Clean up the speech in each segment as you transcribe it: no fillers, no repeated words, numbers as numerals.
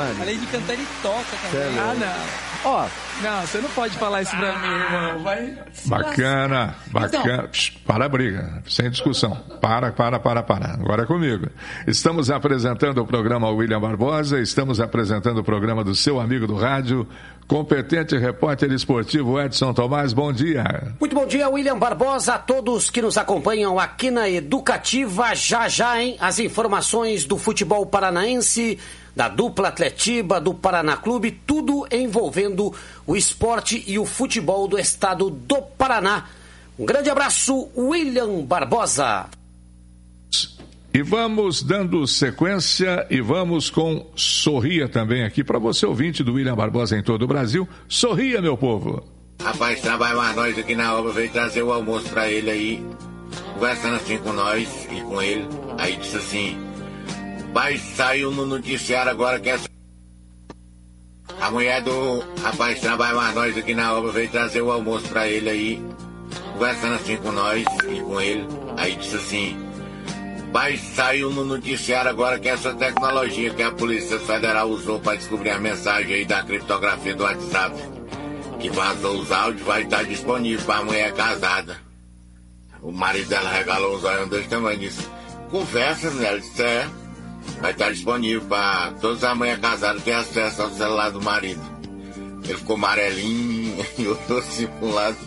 Verdade. Além de cantar, ele toca também. Ah, não. Ó, não, você não pode falar isso pra mim, irmão. Vai. Bacana. Então. Para a briga, sem discussão. Para. Agora é comigo. Estamos apresentando o programa William Barbosa, estamos apresentando o programa do seu amigo do rádio, competente repórter esportivo Edson Tomás. Bom dia. Muito bom dia, William Barbosa, a todos que nos acompanham aqui na Educativa. Já, hein? As informações do futebol paranaense, da dupla Atletiba, do Paraná Clube, tudo envolvendo o esporte e o futebol do estado do Paraná. Um grande abraço, William Barbosa. E vamos dando sequência e vamos com Sorria também aqui para você, ouvinte do William Barbosa em todo o Brasil. Sorria, meu povo. Rapaz, trabalha mais nós aqui na obra, veio trazer o almoço para ele aí, conversando assim com nós e com ele. Aí disse assim: pai, saiu no noticiário agora que essa... A mulher do rapaz trabalha mais nós aqui na obra, veio trazer o almoço para ele aí, conversando assim com nós e com ele. Aí disse assim: pai, saiu no noticiário agora que essa tecnologia que a Polícia Federal usou para descobrir a mensagem aí da criptografia do WhatsApp, que vazou os áudios, vai estar disponível para a mulher casada. O marido dela regalou uns olhos desse tamanho, disse: conversa, né? Ela disse: é. Vai estar disponível para todas as mulheres casadas ter acesso ao celular do marido. Ele ficou amarelinho e olhou assim para um lado.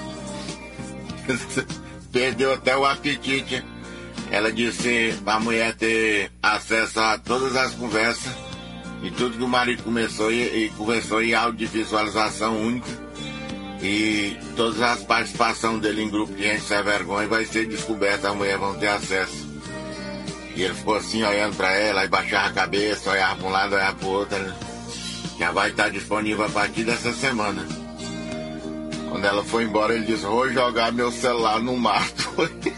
Perdeu até o apetite. Ela disse para a mulher ter acesso a todas as conversas e tudo que o marido conversou em áudio de visualização única. E todas as participações dele em grupo de gente sem vergonha vai ser descoberta, a mulher vão ter acesso. E ele ficou assim, olhando pra ela, aí baixava a cabeça, olhava pra um lado, olhava pro outro. Já vai estar disponível a partir dessa semana. Quando ela foi embora, ele disse: vou jogar meu celular no mato.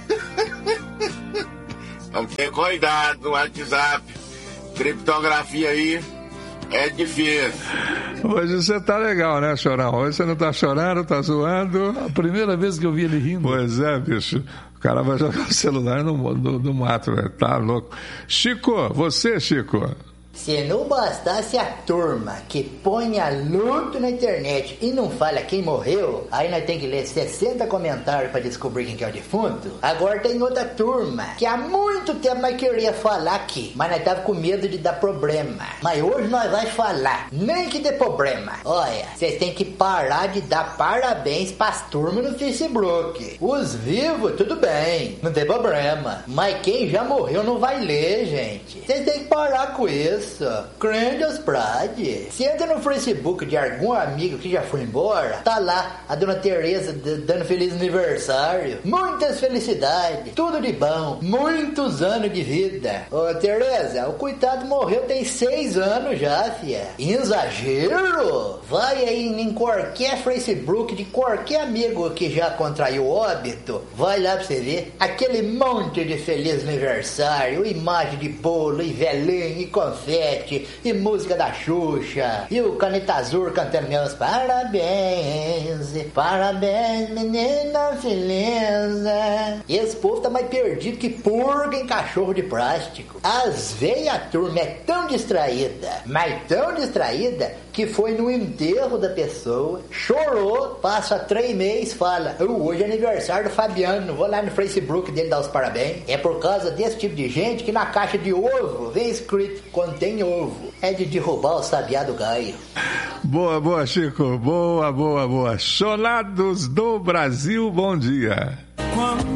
Então ter cuidado no WhatsApp. Criptografia aí é difícil. Hoje você tá legal, né, Chorão? Hoje você não tá chorando, tá zoando. a primeira vez que eu vi ele rindo. Pois é, bicho. O cara vai jogar o celular no mato, velho. Tá louco. Chico, você, Chico. Se não bastasse a turma que põe a luto na internet e não fala quem morreu, aí nós tem que ler 60 comentários pra descobrir quem que é o defunto. Agora tem outra turma que há muito tempo nós queria falar aqui, mas nós tava com medo de dar problema. Mas hoje nós vai falar, nem que dê problema. Olha, vocês têm que parar de dar parabéns pras turmas no Facebook. Os vivos, tudo bem, não tem problema. Mas quem já morreu não vai ler, gente. Vocês têm que parar com isso. Grandes Prade. Se entra no Facebook de algum amigo que já foi embora, tá lá a dona Tereza dando feliz aniversário. Muitas felicidades, tudo de bom, muitos anos de vida. Ô Tereza, o coitado morreu tem 6 anos já, fia. Exagero? Vai aí em qualquer Facebook de qualquer amigo que já contraiu óbito, vai lá pra você ver aquele monte de feliz aniversário, imagem de bolo e velhinho e confete e música da Xuxa e o Caneta Azul cantando meus parabéns, parabéns menina feliz. E esse povo tá mais perdido que purga em cachorro de plástico. Às vezes a turma é tão distraída, mas tão distraída, que foi no enterro da pessoa, chorou, passa 3 meses, fala: hoje é aniversário do Fabiano, vou lá no Facebook dele dar os parabéns. É por causa desse tipo de gente que na caixa de ovo vem escrito: contém ovo. É de derrubar o sabiá do gaio. Boa, Chico. Boa. Cholados do Brasil, bom dia.